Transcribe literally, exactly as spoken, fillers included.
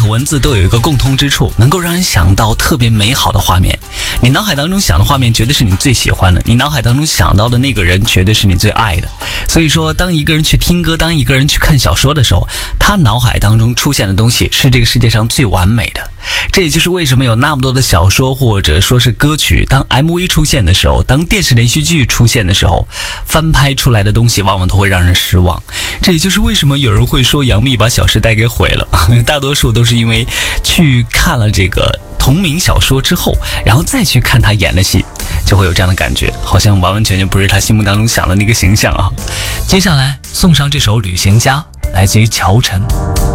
和文字都有一个共通之处，能够让人想到特别美好的画面。你脑海当中想的画面绝对是你最喜欢的，你脑海当中想到的那个人绝对是你最爱的。所以说，当一个人去听歌，当一个人去看小说的时候，他脑海当中出现的东西是这个世界上最完美的。这也就是为什么有那么多的小说或者说是歌曲，当 M V 出现的时候，当电视连续剧出现的时候，翻拍出来的东西往往都会让人失望。这也就是为什么有人会说杨幂把《小时代》给毁了，大多数都是因为去看了这个同名小说之后，然后再去看他演的戏，就会有这样的感觉，好像完完全全不是他心目当中想的那个形象啊。接下来送上这首《旅行家》，来自于乔晨。